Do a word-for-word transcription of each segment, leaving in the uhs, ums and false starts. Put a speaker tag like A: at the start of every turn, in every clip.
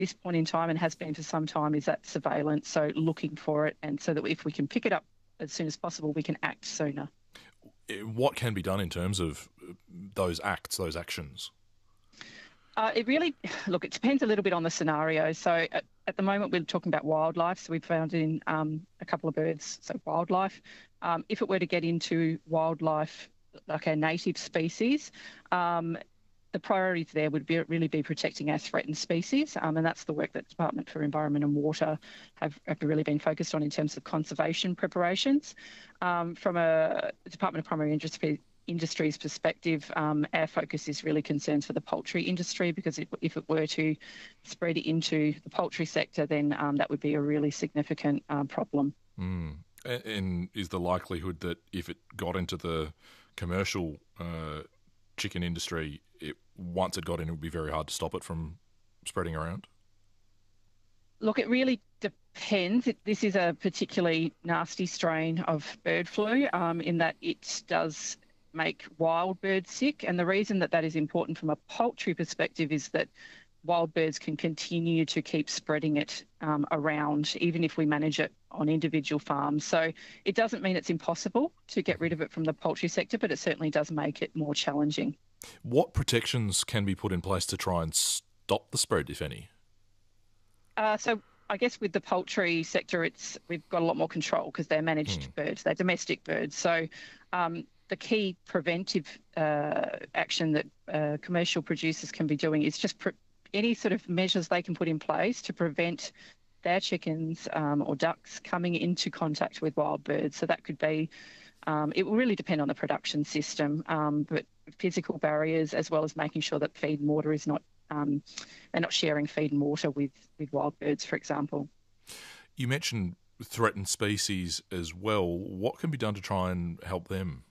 A: this point in time and has been for some time is that surveillance, so looking for it, and so that if we can pick it up as soon as possible, we can act sooner.
B: What can be done in terms of those acts, those actions?
A: Uh, it really, look, it depends a little bit on the scenario. So at, at the moment, we're talking about wildlife. So we've found in um, a couple of birds, so wildlife. Um, if it were to get into wildlife, like our native species, um, the priorities there would be really be protecting our threatened species, um, and that's the work that Department for Environment and Water have, have really been focused on in terms of conservation preparations. Um, from a Department of Primary Industry industry's perspective, um, our focus is really concerns for the poultry industry, because if, if it were to spread into the poultry sector, then um, that would be a really significant uh, problem.
B: Mm. And, and is the likelihood that if it got into the commercial uh, chicken industry, it, once it got in, it would be very hard to stop it from spreading around?
A: Look, it really depends. It, this is a particularly nasty strain of bird flu um, in that it does make wild birds sick. And the reason that that is important from a poultry perspective is that wild birds can continue to keep spreading it um, around, even if we manage it on individual farms. So it doesn't mean it's impossible to get rid of it from the poultry sector, but it certainly does make it more challenging.
B: What protections can be put in place to try and stop the spread, if any?
A: Uh, so I guess with the poultry sector, it's we've got a lot more control because they're managed hmm. birds, they're domestic birds. So um, the key preventive uh, action that uh, commercial producers can be doing is just pre- any sort of measures they can put in place to prevent their chickens um, or ducks coming into contact with wild birds. So that could be, um, it will really depend on the production system, um, but physical barriers, as well as making sure that feed and water is not, um, they're not sharing feed and water with, with wild birds, for example.
B: You mentioned threatened species as well. What can be done to try and help them?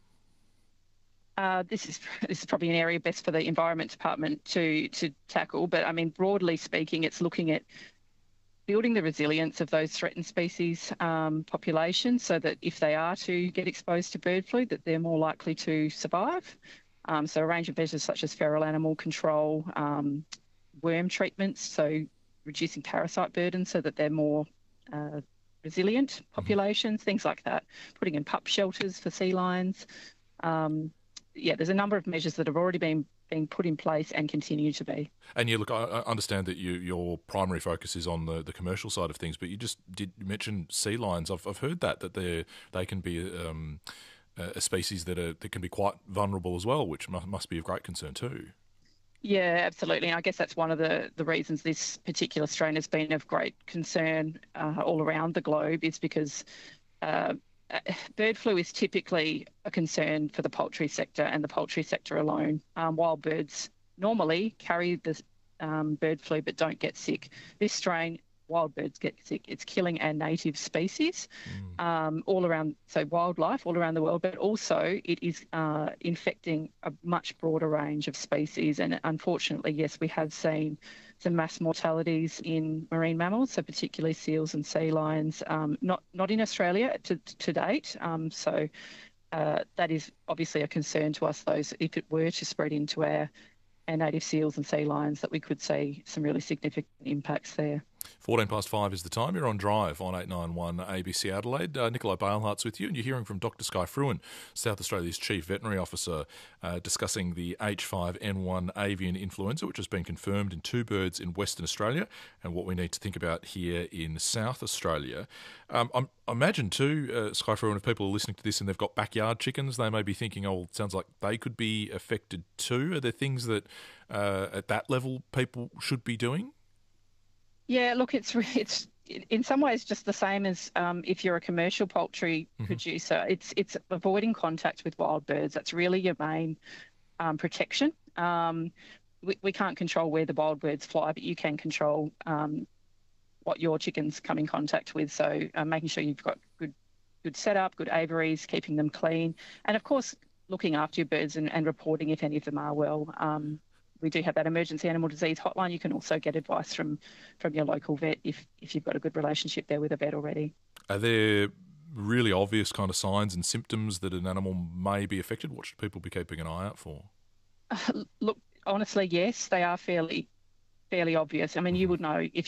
A: Uh, this is this is probably an area best for the Environment Department to to tackle. But I mean, broadly speaking, it's looking at building the resilience of those threatened species um, populations, so that if they are to get exposed to bird flu, that they're more likely to survive. Um, so a range of measures such as feral animal control, um, worm treatments, so reducing parasite burden so that they're more uh, resilient populations, mm-hmm. things like that. Putting in pup shelters for sea lions. Um, yeah, there's a number of measures that have already been being put in place and continue to be.
B: And yeah, look, I, I understand that you, your primary focus is on the, the commercial side of things, but you just did mention sea lions. I've I've heard that that they they can be um, a species that are that can be quite vulnerable as well, which must, must be of great concern too.
A: Yeah, absolutely. And I guess that's one of the, the reasons this particular strain has been of great concern uh, all around the globe, is because uh, bird flu is typically a concern for the poultry sector and the poultry sector alone. Um, wild birds normally carry the um, bird flu but don't get sick. This strain, wild birds get sick. It's killing our native species mm. um, all around, so wildlife all around the world, but also it is uh, infecting a much broader range of species. And unfortunately, yes, we have seen some mass mortalities in marine mammals, so particularly seals and sea lions, um, not not in Australia to, to date. Um, so uh, that is obviously a concern to us, those if it were to spread into our, our native seals and sea lions, that we could see some really significant impacts there.
B: fourteen past five is the time. You're on Drive on eight ninety-one A B C Adelaide. Uh, Nikolai Balehart's with you, and you're hearing from Doctor Skye Fruin, South Australia's Chief Veterinary Officer, uh, discussing the H five N one avian influenza, which has been confirmed in two birds in Western Australia, and what we need to think about here in South Australia. Um, I'm, I imagine too, uh, Skye Fruin, if people are listening to this and they've got backyard chickens, they may be thinking, oh, it sounds like they could be affected too. Are there things that uh, at that level people should be doing?
A: Yeah, look, it's it's in some ways just the same as um, if you're a commercial poultry mm-hmm. producer. It's it's avoiding contact with wild birds. That's really your main um, protection. Um, we, we can't control where the wild birds fly, but you can control um, what your chickens come in contact with. So uh, making sure you've got good good setup, good aviaries, keeping them clean, and of course looking after your birds and, and reporting if any of them are well. Um, We do have that emergency animal disease hotline. You can also get advice from, from your local vet if, if you've got a good relationship there with a vet already.
B: Are there really obvious kind of signs and symptoms that an animal may be affected? What should people be keeping an eye out for?
A: Uh, look, honestly, yes, they are fairly fairly obvious. I mean, you would know if